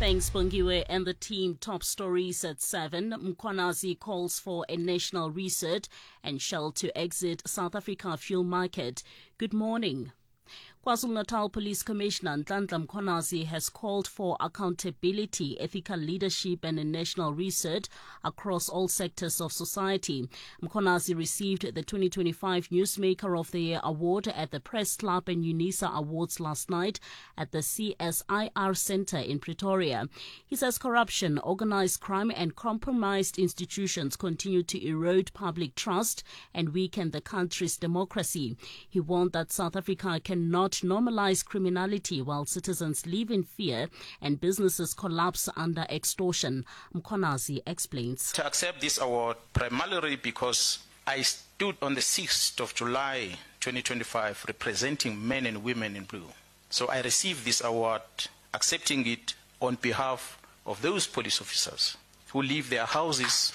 Thanks, Bongiwe and the team. Top stories at 7. Mkhwanazi calls for a national reset and Shell to exit South Africa fuel market. Good morning. KwaZulu-Natal Police Commissioner Nhlanhla Mkhwanazi has called for accountability, ethical leadership and a national reset across all sectors of society. Mkhwanazi received the 2025 Newsmaker of the Year award at the Press Club and UNISA Awards last night at the CSIR Centre in Pretoria. He says corruption, organised crime and compromised institutions continue to erode public trust and weaken the country's democracy. He warned that South Africa cannot normalize criminality while citizens live in fear and businesses collapse under extortion. Mkhwanazi explains. To accept this award primarily because I stood on the 6th of July 2025 representing men and women in blue. So I received this award accepting it on behalf of those police officers who leave their houses,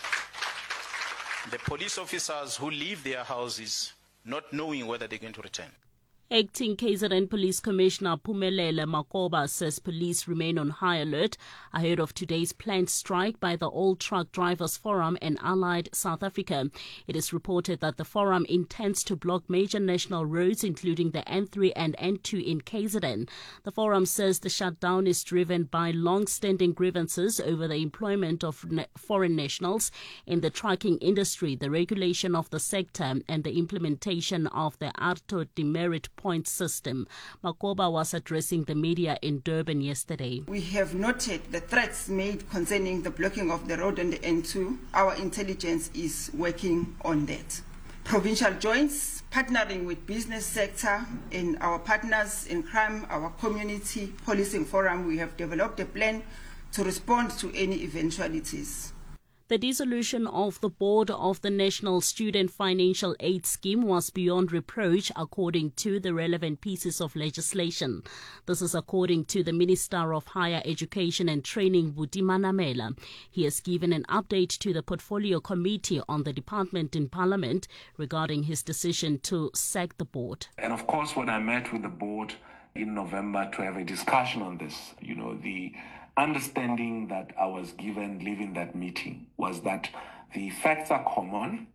the police officers who leave their houses not knowing whether they're going to return. Acting KZN Police Commissioner Phumelele Makoba says police remain on high alert ahead of today's planned strike by the All Truck Drivers Forum and Allied South Africa. It is reported that the forum intends to block major national roads including the N3 and N2 in KZN. The forum says the shutdown is driven by long-standing grievances over the employment of foreign nationals in the trucking industry, the regulation of the sector and the implementation of the Arto demerit point system. Makoba was addressing the media in Durban yesterday. We have noted the threats made concerning the blocking of the road on the N2. Our intelligence is working on that. Provincial joints, partnering with business sector and our partners in crime, our community policing forum, we have developed a plan to respond to any eventualities. The dissolution of the board of the National Student Financial Aid Scheme was beyond reproach, according to the relevant pieces of legislation. This is according to the Minister of Higher Education and Training, Buti Manamela. He has given an update to the Portfolio Committee on the department in Parliament regarding his decision to sack the board. And of course, when I met with the board in November to have a discussion on this, the understanding that I was given leaving that meeting was that the facts are common,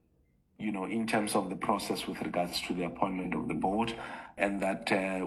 in terms of the process with regards to the appointment of the board, and that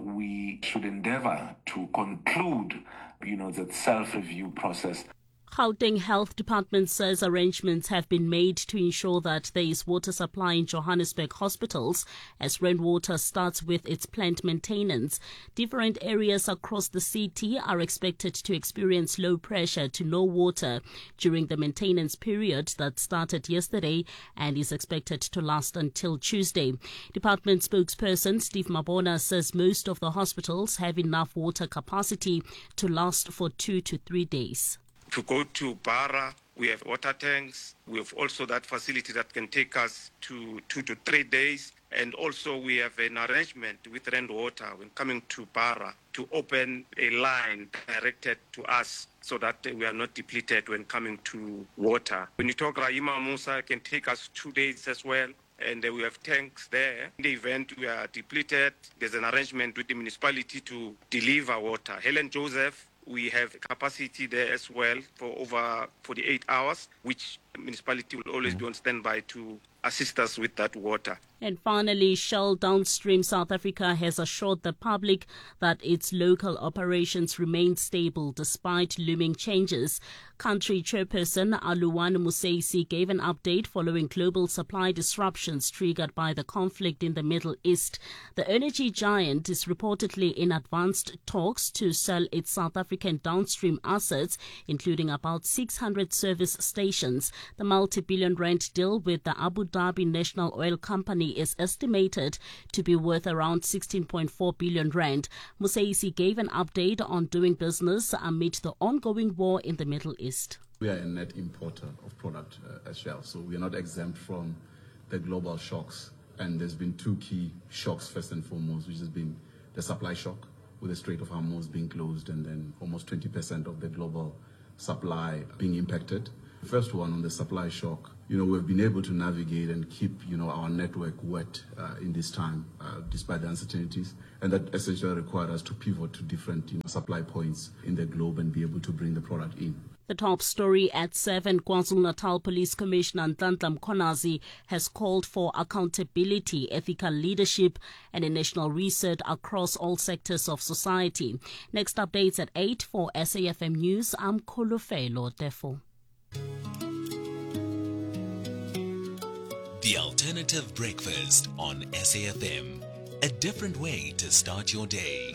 we should endeavor to conclude, the self-review process. Gauteng Health Department says arrangements have been made to ensure that there is water supply in Johannesburg hospitals as rainwater starts with its plant maintenance. Different areas across the city are expected to experience low pressure to no water during the maintenance period that started yesterday and is expected to last until Tuesday. Department spokesperson Steve Mabona says most of the hospitals have enough water capacity to last for 2 to 3 days. To go to Bara, we have water tanks. We have also that facility that can take us to 2 to 3 days. And also we have an arrangement with Rainwater when coming to Bara to open a line directed to us so that we are not depleted when coming to water. When you talk Rahima Musa, can take us 2 days as well. And we have tanks there. In the event we are depleted, there's an arrangement with the municipality to deliver water. Helen Joseph, we have capacity there as well for over 48 hours, which the municipality will always be on standby to assist us with that water. And finally, Shell Downstream South Africa has assured the public that its local operations remain stable despite looming changes. Country chairperson Aluwan Museisi gave an update following global supply disruptions triggered by the conflict in the Middle East. The energy giant is reportedly in advanced talks to sell its South African downstream assets, including about 600 service stations. The multi-billion rand deal with the Abu Dhabi National Oil Company is estimated to be worth around 16.4 billion rand. Museisi gave an update on doing business amid the ongoing war in the Middle East. We are a net importer of product as Shell, so we are not exempt from the global shocks. And there's been 2 key shocks, first and foremost, which has been the supply shock with the Strait of Hormuz being closed and then almost 20% of the global supply being impacted. First one on the supply shock. We've been able to navigate and keep, our network wet in this time, despite the uncertainties. And that essentially required us to pivot to different supply points in the globe and be able to bring the product in. The top story at 7, KwaZulu-Natal Police Commissioner Nhlanhla Mkhwanazi has called for accountability, ethical leadership and a national reset across all sectors of society. Next updates at 8 for SAFM News. I'm Kolofelo Tefo. The Alternative Breakfast on SAFM. A different way to start your day.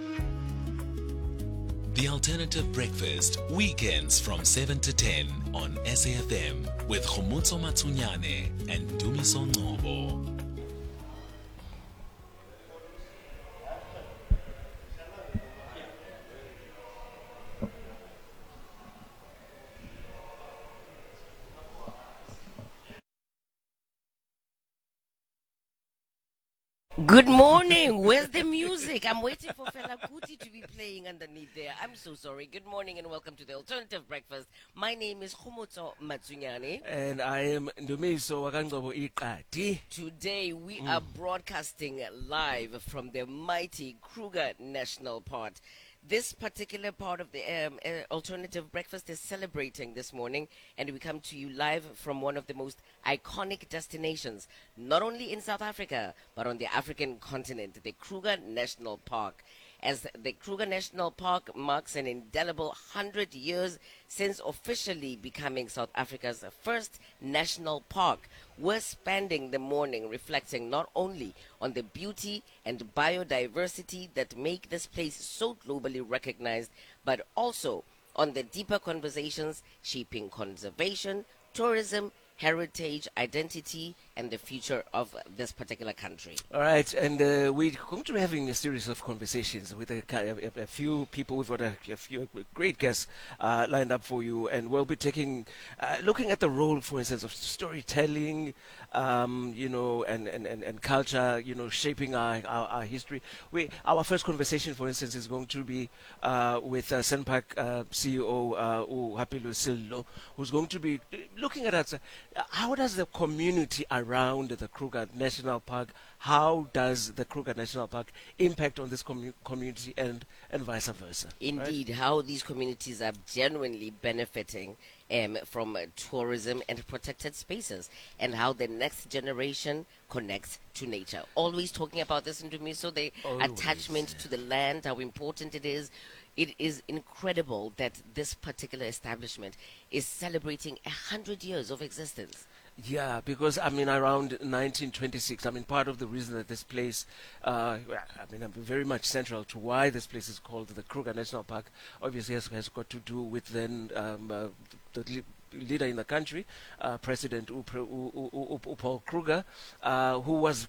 The Alternative Breakfast, weekends from 7 to 10 on SAFM with Khomotso Matsunyane and Dumiso Ngobo. Good morning. Where's the music? I'm waiting for Fela Kuti to be playing underneath there. I'm so sorry. Good morning and welcome to the Alternative Breakfast. My name is Khomotso Matsunyane. And I am Ndumiso Wakangcobo Iqadi. Today we are broadcasting live from the mighty Kruger National Park. This particular part of the Alternative Breakfast is celebrating this morning, and we come to you live from one of the most iconic destinations, not only in South Africa, but on the African continent, the Kruger National Park. As the Kruger National Park marks an indelible 100 years since officially becoming South Africa's first national park, we're spending the morning reflecting not only on the beauty and biodiversity that make this place so globally recognized, but also on the deeper conversations shaping conservation, tourism, heritage, identity, and the future of this particular country. All right, and we're going to be having a series of conversations with a few people. We've got a few great guests lined up for you, and we'll be looking at the role, for instance, of storytelling, and culture, shaping our history. Our first conversation, for instance, is going to be with Senpark CEO Uhapilo Sello, who's going to be looking at us. How does the community around the Kruger National Park, how does the Kruger National Park impact on this community and vice versa? Indeed, right? How these communities are genuinely benefiting from tourism and protected spaces, and how the next generation connects to nature. Always talking about this in Dumiso, the attachment to the land, how important it is. It is incredible that this particular establishment is celebrating 100 years of existence. Yeah, because, around 1926, part of the reason that this place, very much central to why this place is called the Kruger National Park, obviously has got to do with then the leader in the country, President Paul Kruger, who was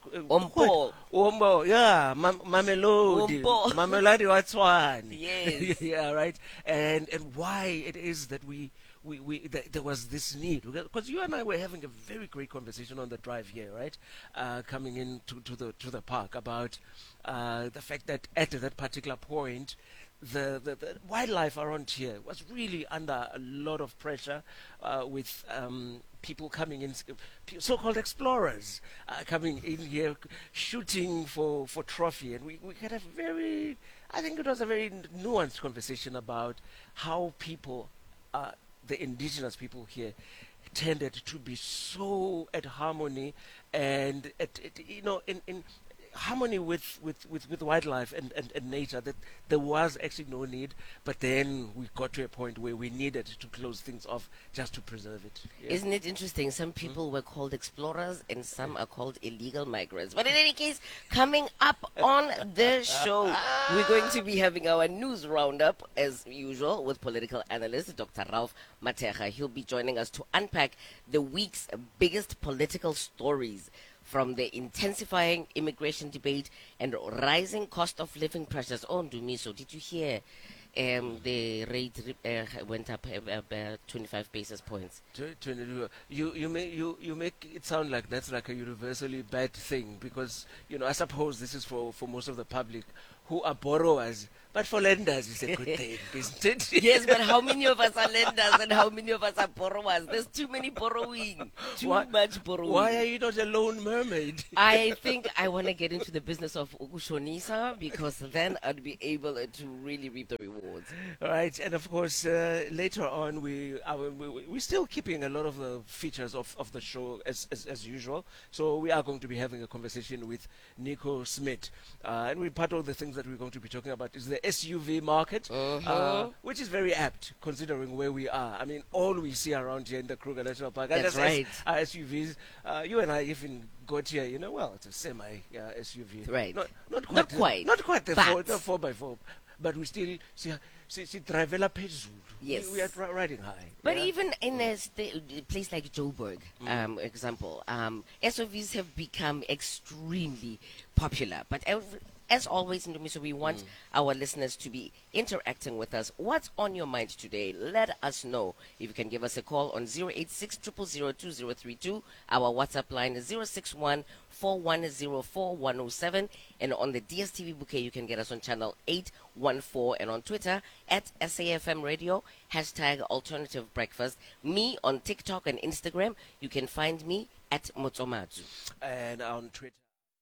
Umpo, yeah, Mamelodi, Mamelodi Watswani. Yes. Yeah, right. And why it is that there was this need, because you and I were having a very great conversation on the drive here, right? Coming in to the park about the fact that at that particular point, the wildlife around here was really under a lot of pressure with people coming in, so-called explorers coming in here, shooting for trophy. And we had I think it was a very nuanced conversation about how people, the indigenous people here, tended to be so at harmony and in harmony with wildlife and nature, that there was actually no need, but then we got to a point where we needed to close things off just to preserve it. Yeah. Isn't it interesting? Some people were called explorers and some are called illegal migrants. But in any case, coming up on the show, we're going to be having our news roundup as usual with political analyst Dr. Ralph Mateja. He'll be joining us to unpack the week's biggest political stories, from the intensifying immigration debate and rising cost of living pressures. Oh, Ndumiso, did you hear the rate went up 25 basis points? You make it sound like that's like a universally bad thing, because I suppose this is for most of the public who are borrowers But for lenders, it's a good thing, isn't it? Yes, but how many of us are lenders and how many of us are borrowers? There's too many borrowing. Too much borrowing. Why are you not a lone mermaid? I think I want to get into the business of ukushonisa because then I'd be able to really reap the rewards. All right, and of course, later on, we're still keeping a lot of the features of the show as usual. So we are going to be having a conversation with Nico Smith. And part of the things that we're going to be talking about is the SUV market, which is very apt considering where we are. I mean, all we see around here in the Kruger National Park That's right. are SUVs. You and I even got here, well, it's a semi SUV. Right. Not quite the 4x4, but we still see Travela Pezulu. Yes. We are riding high. But even in a place like Joburg, example, SUVs have become extremely popular. But as always, Ndumiso, we want our listeners to be interacting with us. What's on your mind today? Let us know. If you can give us a call on 086 000 2032. Our WhatsApp line is 061 4104 107. And on the DSTV bouquet, you can get us on channel 814. And on Twitter, at SAFM Radio, hashtag Alternative Breakfast. Me on TikTok and Instagram, you can find me at Motsomatsu. And on Twitter.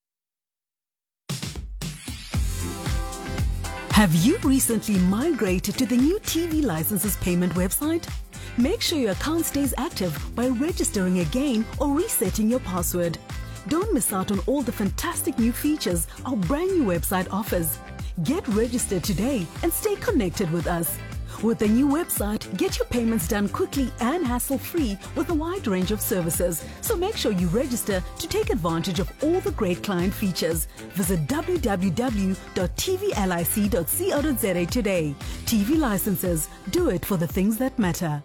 Have you recently migrated to the new TV licenses payment website? Make sure your account stays active by registering again or resetting your password. Don't miss out on all the fantastic new features our brand new website offers. Get registered today and stay connected with us. With the new website, get your payments done quickly and hassle-free with a wide range of services. So make sure you register to take advantage of all the great client features. Visit www.tvlic.co.za today. TV licenses. Do it for the things that matter.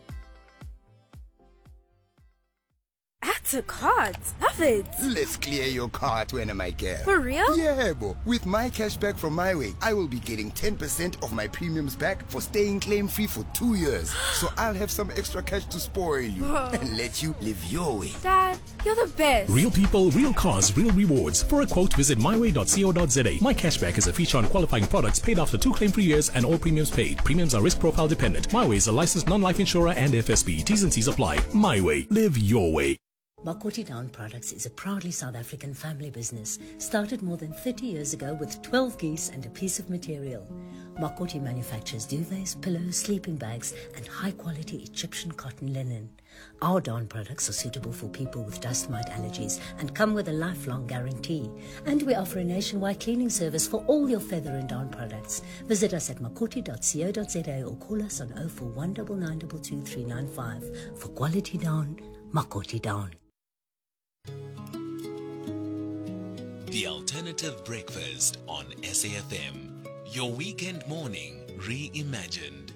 Add to cart. Love it. Let's clear your cart when am I girl. For real? Yeah, bo. With my cashback from MyWay, I will be getting 10% of my premiums back for staying claim-free for 2 years. So I'll have some extra cash to spoil you and let you live your way. Dad, you're the best. Real people, real cars, real rewards. For a quote, visit myway.co.za. My cashback is a feature on qualifying products paid after 2 claim-free years and all premiums paid. Premiums are risk profile dependent. MyWay is a licensed non-life insurer and FSB. T's and C's apply. MyWay. Live your way. Makoti Down Products is a proudly South African family business, started more than 30 years ago with 12 geese and a piece of material. Makoti manufactures duvets, pillows, sleeping bags, and high-quality Egyptian cotton linen. Our down products are suitable for people with dust mite allergies and come with a lifelong guarantee. And we offer a nationwide cleaning service for all your feather and down products. Visit us at makoti.co.za or call us on 041 992 2395. For quality down, Makoti Down. The Alternative Breakfast on SAFM. Your weekend morning reimagined.